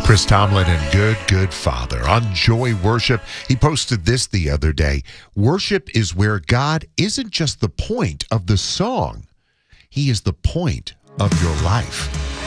Chris Tomlin and Good Father on Joy Worship. He posted this the other day. Worship is where God isn't just the point of the song. He is the point of your life.